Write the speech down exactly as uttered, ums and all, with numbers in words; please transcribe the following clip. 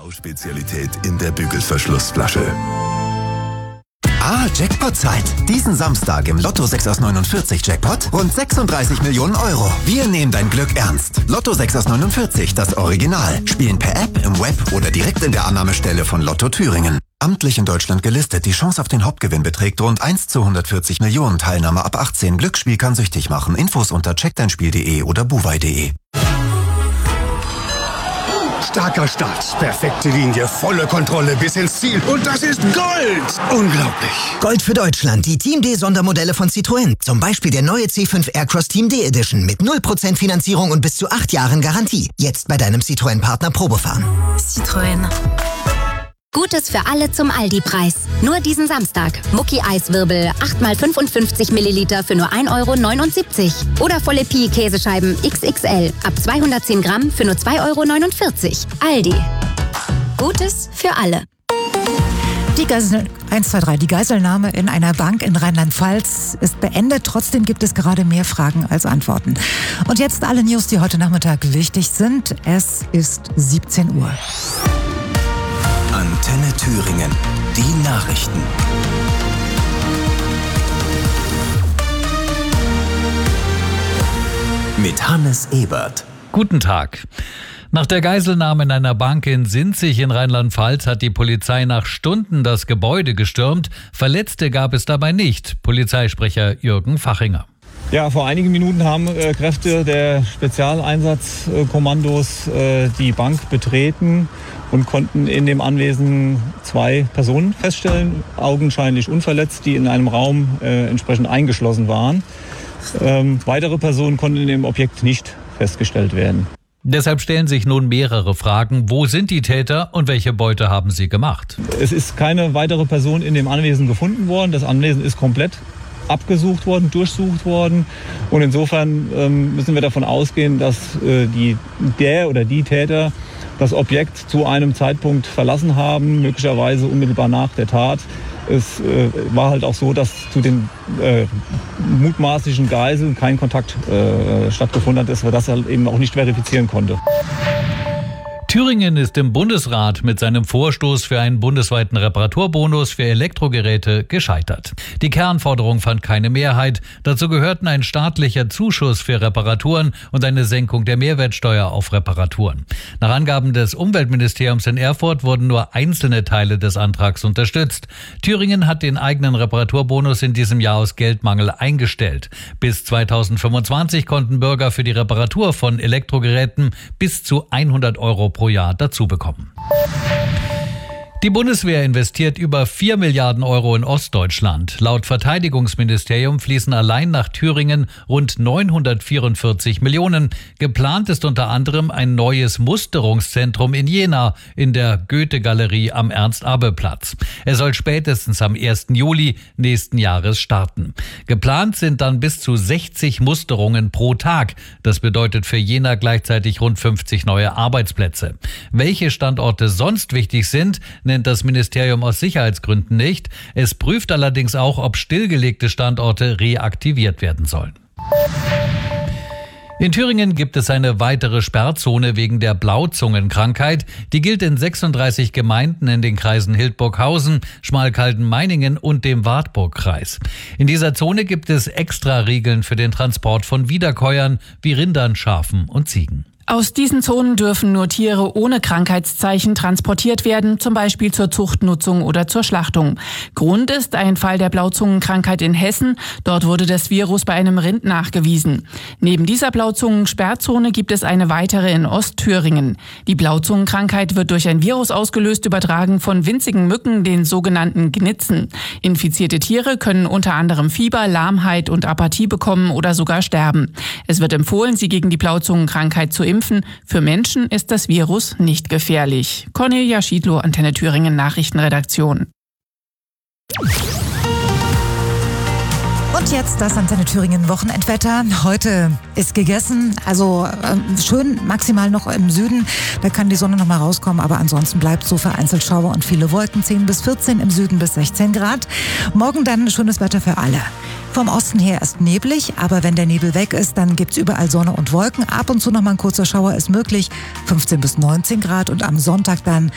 Bauspezialität in der Bügelverschlussflasche. Ah, Jackpot-Zeit. Diesen Samstag im Lotto sechs aus neunundvierzig Jackpot rund sechsunddreißig Millionen Euro. Wir nehmen dein Glück ernst. Lotto sechs aus neunundvierzig, das Original. Spielen per App, im Web oder direkt in der Annahmestelle von Lotto Thüringen. Amtlich in Deutschland gelistet. Die Chance auf den Hauptgewinn beträgt rund eins zu hundertvierzig Millionen. Teilnahme ab achtzehn. Glücksspiel kann süchtig machen. Infos unter check dein spiel punkt de oder buwei punkt de. Starker Start, perfekte Linie, volle Kontrolle bis ins Ziel. Und das ist Gold! Unglaublich! Gold für Deutschland, die Team D Sondermodelle von Citroën. Zum Beispiel der neue C fünf Aircross Team D Edition mit null Prozent Finanzierung und bis zu acht Jahren Garantie. Jetzt bei deinem Citroën-Partner Probefahren. Citroën. Gutes für alle zum Aldi-Preis. Nur diesen Samstag. Mucki-Eiswirbel acht mal fünfundfünfzig Milliliter für nur ein Euro neunundsiebzig. Oder volle Pi-Käsescheiben X X L ab zweihundertzehn Gramm für nur zwei Euro neunundvierzig. Aldi. Gutes für alle. Die Geisel, eins, zwei, drei. Die Geiselnahme in einer Bank in Rheinland-Pfalz ist beendet. Trotzdem gibt es gerade mehr Fragen als Antworten. Und jetzt alle News, die heute Nachmittag wichtig sind. Es ist siebzehn Uhr. Antenne Thüringen. Die Nachrichten. Mit Hannes Ebert. Guten Tag. Nach der Geiselnahme in einer Bank in Sinzig in Rheinland-Pfalz hat die Polizei nach Stunden das Gebäude gestürmt. Verletzte gab es dabei nicht. Polizeisprecher Jürgen Fachinger. Ja, vor einigen Minuten haben äh, Kräfte der Spezialeinsatzkommandos äh, die Bank betreten und konnten in dem Anwesen zwei Personen feststellen, augenscheinlich unverletzt, die in einem Raum äh, entsprechend eingeschlossen waren. Ähm, weitere Personen konnten in dem Objekt nicht festgestellt werden. Deshalb stellen sich nun mehrere Fragen. Wo sind die Täter und welche Beute haben sie gemacht? Es ist keine weitere Person in dem Anwesen gefunden worden. Das Anwesen ist komplett abgesucht worden, durchsucht worden. Und insofern ähm, müssen wir davon ausgehen, dass äh, die, der oder die Täter das Objekt zu einem Zeitpunkt verlassen haben, möglicherweise unmittelbar nach der Tat. Es äh, war halt auch so, dass zu den äh, mutmaßlichen Geiseln kein Kontakt äh, stattgefunden hat, dass wir das halt eben auch nicht verifizieren konnte. Thüringen ist im Bundesrat mit seinem Vorstoß für einen bundesweiten Reparaturbonus für Elektrogeräte gescheitert. Die Kernforderung fand keine Mehrheit. Dazu gehörten ein staatlicher Zuschuss für Reparaturen und eine Senkung der Mehrwertsteuer auf Reparaturen. Nach Angaben des Umweltministeriums in Erfurt wurden nur einzelne Teile des Antrags unterstützt. Thüringen hat den eigenen Reparaturbonus in diesem Jahr aus Geldmangel eingestellt. Bis zweitausendfünfundzwanzig konnten Bürger für die Reparatur von Elektrogeräten bis zu hundert Euro pro Jahr dazu bekommen. Die Bundeswehr investiert über vier Milliarden Euro in Ostdeutschland. Laut Verteidigungsministerium fließen allein nach Thüringen rund neunhundertvierundvierzig Millionen. Geplant ist unter anderem ein neues Musterungszentrum in Jena in der Goethe-Galerie am Ernst-Abbe-Platz. Es soll spätestens am ersten Juli nächsten Jahres starten. Geplant sind dann bis zu sechzig Musterungen pro Tag. Das bedeutet für Jena gleichzeitig rund fünfzig neue Arbeitsplätze. Welche Standorte sonst wichtig sind, nennt das Ministerium aus Sicherheitsgründen nicht. Es prüft allerdings auch, ob stillgelegte Standorte reaktiviert werden sollen. In Thüringen gibt es eine weitere Sperrzone wegen der Blauzungenkrankheit. Die gilt in sechsunddreißig Gemeinden in den Kreisen Hildburghausen, Schmalkalden-Meiningen und dem Wartburgkreis. In dieser Zone gibt es Extra-Regeln für den Transport von Wiederkäuern wie Rindern, Schafen und Ziegen. Aus diesen Zonen dürfen nur Tiere ohne Krankheitszeichen transportiert werden, zum Beispiel zur Zuchtnutzung oder zur Schlachtung. Grund ist ein Fall der Blauzungenkrankheit in Hessen. Dort wurde das Virus bei einem Rind nachgewiesen. Neben dieser Blauzungensperrzone gibt es eine weitere in Ostthüringen. Die Blauzungenkrankheit wird durch ein Virus ausgelöst, übertragen von winzigen Mücken, den sogenannten Gnitzen. Infizierte Tiere können unter anderem Fieber, Lahmheit und Apathie bekommen oder sogar sterben. Es wird empfohlen, sie gegen die Blauzungenkrankheit zu impfen. Für Menschen ist das Virus nicht gefährlich. Cornelia Schiedlow, Antenne Thüringen Nachrichtenredaktion. Und jetzt das Antenne Thüringen Wochenendwetter. Heute ist gegessen, also äh, schön maximal noch im Süden. Da kann die Sonne noch mal rauskommen, aber ansonsten bleibt so vereinzelt Schauer und viele Wolken. zehn bis vierzehn, im Süden bis sechzehn Grad. Morgen dann schönes Wetter für alle. Vom Osten her ist neblig, aber wenn der Nebel weg ist, dann gibt's überall Sonne und Wolken. Ab und zu noch mal ein kurzer Schauer ist möglich. fünfzehn bis neunzehn Grad und am Sonntag dann